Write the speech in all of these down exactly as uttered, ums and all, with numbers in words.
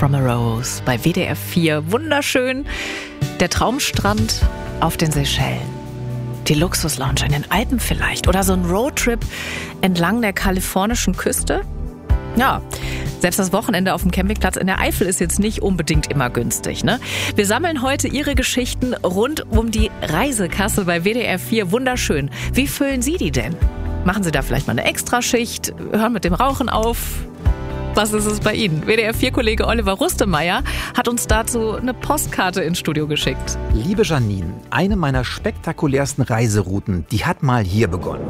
from a Rose bei W D R vier. Wunderschön. Der Traumstrand auf den Seychellen. Die Luxuslounge in den Alpen vielleicht. Oder so ein Roadtrip entlang der kalifornischen Küste. Ja, selbst das Wochenende auf dem Campingplatz in der Eifel ist jetzt nicht unbedingt immer günstig, ne? Wir sammeln heute Ihre Geschichten rund um die Reisekasse bei W D R vier. Wunderschön. Wie füllen Sie die denn? Machen Sie da vielleicht mal eine Extraschicht? Hören mit dem Rauchen auf? Was ist es bei Ihnen? W D R vier-Kollege Oliver Rustemeyer hat uns dazu eine Postkarte ins Studio geschickt. Liebe Janine, eine meiner spektakulärsten Reiserouten, die hat mal hier begonnen.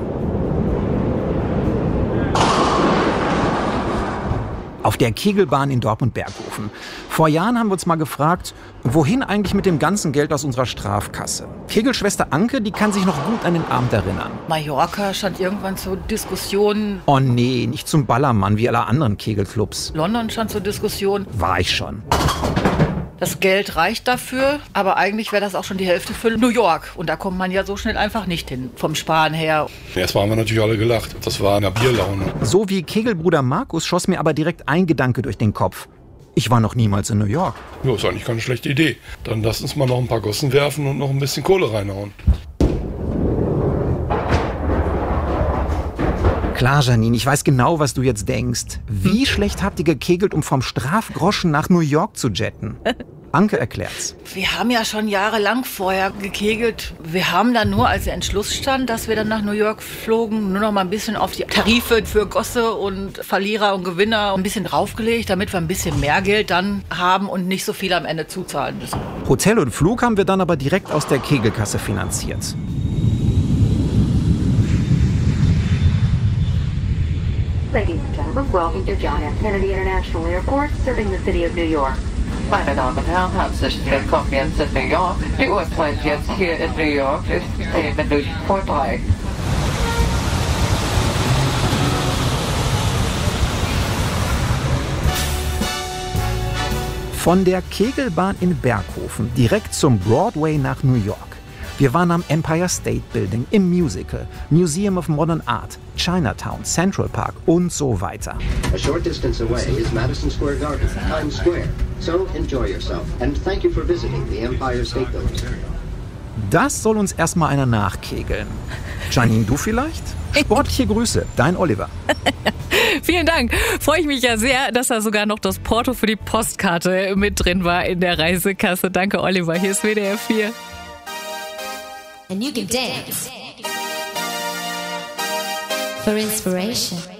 Auf der Kegelbahn in Dortmund-Berghofen. Vor Jahren haben wir uns mal gefragt, wohin eigentlich mit dem ganzen Geld aus unserer Strafkasse? Kegelschwester Anke, die kann sich noch gut an den Abend erinnern. Mallorca stand irgendwann zur Diskussion. Oh nee, nicht zum Ballermann wie alle anderen Kegelclubs. London stand zur Diskussion. War ich schon. Das Geld reicht dafür, aber eigentlich wäre das auch schon die Hälfte für New York. Und da kommt man ja so schnell einfach nicht hin, vom Sparen her. Erst haben wir natürlich alle gelacht. Das war eine Bierlaune. So wie Kegelbruder Markus schoss mir aber direkt ein Gedanke durch den Kopf. Ich war noch niemals in New York. Ja, ist eigentlich keine schlechte Idee. Dann lass uns mal noch ein paar Gossen werfen und noch ein bisschen Kohle reinhauen. Klar, Janine, ich weiß genau, was du jetzt denkst. Wie schlecht habt ihr gekegelt, um vom Strafgroschen nach New York zu jetten? Anke erklärt's. Wir haben ja schon jahrelang vorher gekegelt. Wir haben dann nur, als der Entschluss stand, dass wir dann nach New York flogen, nur noch mal ein bisschen auf die Tarife für Gosse und Verlierer und Gewinner ein bisschen draufgelegt, damit wir ein bisschen mehr Geld dann haben und nicht so viel am Ende zuzahlen müssen. Hotel und Flug haben wir dann aber direkt aus der Kegelkasse finanziert. Ladies and gentlemen, welcome to John F. Kennedy International Airport, serving the city of New York. Meine Damen und Herren, herzlich willkommen jetzt in New York. Die Uhrzeit jetzt hier in New York ist zehn Minuten vor drei. Von der Kegelbahn in Berghofen direkt zum Broadway nach New York. Wir waren am Empire State Building, im Musical, Museum of Modern Art, Chinatown, Central Park und so weiter. A short distance away is Madison Square Garden, Times Square. So enjoy yourself and thank you for visiting the Empire State Building. Das soll uns erstmal einer nachkegeln. Janine, du vielleicht? Sportliche Grüße, dein Oliver. Vielen Dank. Freue ich mich ja sehr, dass da sogar noch das Porto für die Postkarte mit drin war in der Reisekasse. Danke, Oliver. Hier ist W D R vier. And you can dance for inspiration.